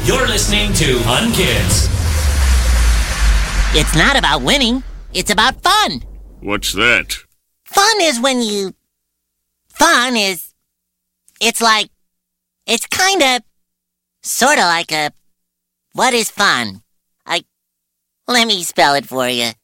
You're listening to Unkids. It's not about winning. It's about fun. What's that? Fun is when you... Fun is... It's like... It's kinda... Sorta like a... What is fun? Let me spell it for you.